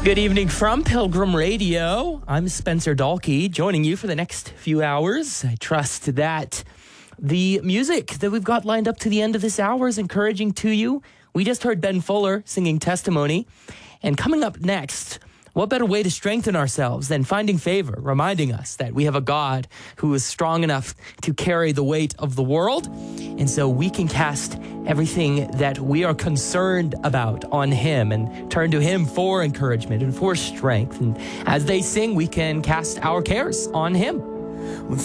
Good evening from Pilgrim Radio. I'm Spencer Dalkey, joining you for the next few hours. I trust that the music that we've got lined up to the end of this hour is encouraging to you. We just heard Ben Fuller singing Testimony. And coming up next, what better way to strengthen ourselves than finding favor, reminding us that we have a God who is strong enough to carry the weight of the world. And so we can cast everything that we are concerned about on him and turn to him for encouragement and for strength. And as they sing, we can cast our cares on him.